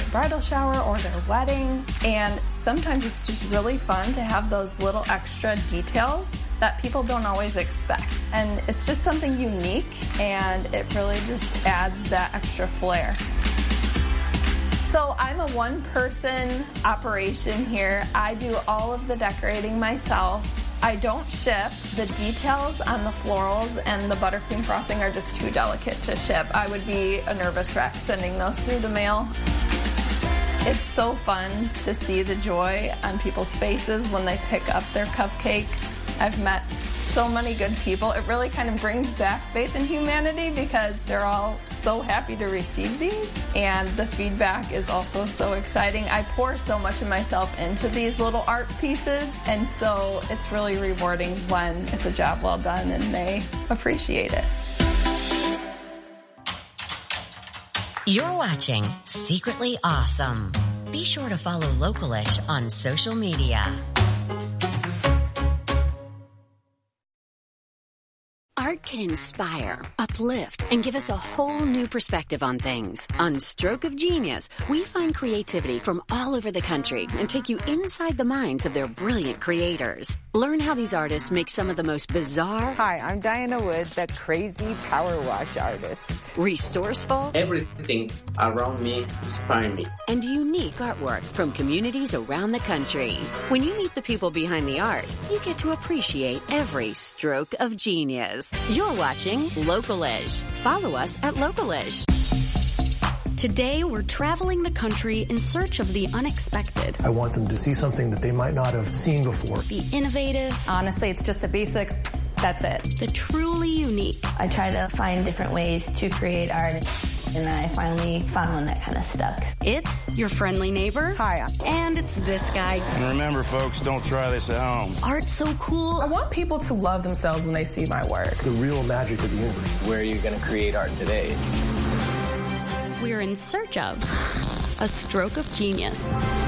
bridal shower or their wedding. And sometimes it's just really fun to have those little extra details that people don't always expect. And it's just something unique, and it really just adds that extra flair. So I'm a one-person operation here. I do all of the decorating myself. I don't ship. The details on the florals and the buttercream frosting are just too delicate to ship. I would be a nervous wreck sending those through the mail. It's so fun to see the joy on people's faces when they pick up their cupcakes. I've met so many good people. It really kind of brings back faith in humanity because they're all so happy to receive these, and the feedback is also so exciting. I pour so much of myself into these little art pieces, and so it's really rewarding when it's a job well done and they appreciate it. You're watching Secretly Awesome. Be sure to follow Localish on social media. Art can inspire, uplift, and give us a whole new perspective on things. On Stroke of Genius, we find creativity from all over the country and take you inside the minds of their brilliant creators. Learn how these artists make some of the most bizarre... Hi, I'm Diana Wood, the crazy power wash artist. Resourceful... Everything around me inspires me. And unique artwork from communities around the country. When you meet the people behind the art, you get to appreciate every stroke of genius. You're watching Localish. Follow us at Localish. Today, we're traveling the country in search of the unexpected. I want them to see something that they might not have seen before. The innovative. Honestly, it's just a basic, that's it. The truly unique. I try to find different ways to create art, and I finally found one that kind of stuck. It's your friendly neighbor. Hi. And it's this guy. And remember, folks, don't try this at home. Art's so cool. I want people to love themselves when they see my work. The real magic of the universe. Where are you going to create art today? We're in search of a stroke of genius.